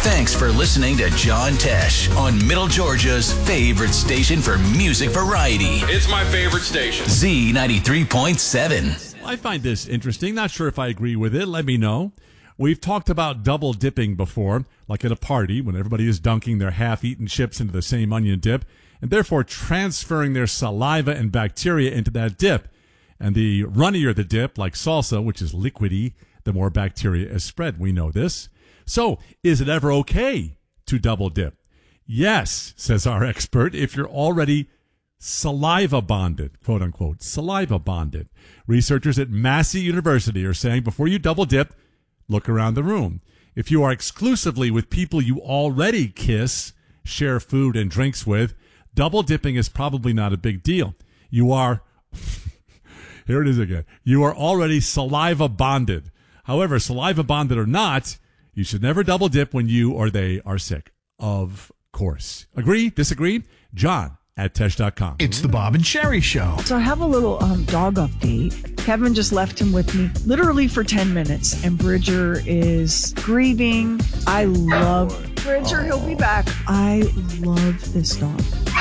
Thanks for listening to John Tesh on Middle Georgia's favorite station for music variety. It's my favorite station. Z93.7. I find this interesting. Not sure if I agree with it. Let me know. We've talked about double dipping before, like at a party when everybody is dunking their half-eaten chips into the same onion dip and therefore transferring their saliva and bacteria into that dip. And the runnier the dip, like salsa, which is liquidy, the more bacteria is spread. We know this. So, is it ever okay to double dip? Yes, says our expert, if you're already saliva bonded, quote unquote, saliva bonded. Researchers at Massey University are saying before you double dip, look around the room. If you are exclusively with people you already kiss, share food and drinks with, double dipping is probably not a big deal. You are, here it is again, you are already saliva bonded. However, saliva bonded or not, you should never double dip when you or they are sick. Of course. Agree? Disagree? John at Tesh.com. It's the Bob and Sherry Show. So I have a little dog update. Kevin just left him with me literally for 10 minutes, and Bridger is grieving. I love Bridger. He'll be back. I love this dog.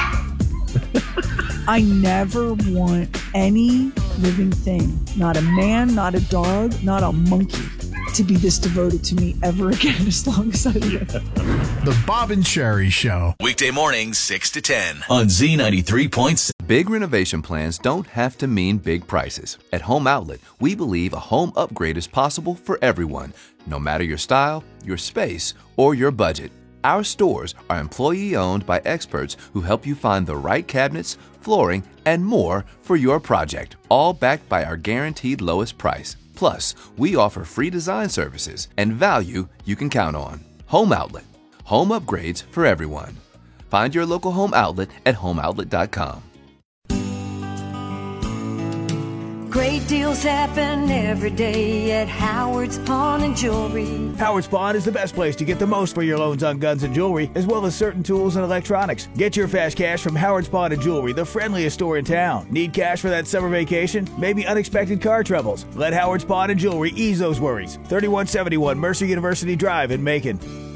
I never want any living thing, not a man, not a dog, not a monkey, to be this devoted to me ever again as long as I live. The Bob and Sherry Show. Weekday mornings, 6 to 10 on Z93.7. Big renovation plans don't have to mean big prices. At Home Outlet, we believe a home upgrade is possible for everyone, no matter your style, your space, or your budget. Our stores are employee-owned by experts who help you find the right cabinets, flooring, and more for your project, all backed by our guaranteed lowest price. Plus, we offer free design services and value you can count on. Home Outlet. Home upgrades for everyone. Find your local Home Outlet at homeoutlet.com. Great deals happen every day at Howard's Pawn and Jewelry. Howard's Pawn is the best place to get the most for your loans on guns and jewelry, as well as certain tools and electronics. Get your fast cash from Howard's Pawn and Jewelry, the friendliest store in town. Need cash for that summer vacation? Maybe unexpected car troubles? Let Howard's Pawn and Jewelry ease those worries. 3171 Mercer University Drive in Macon.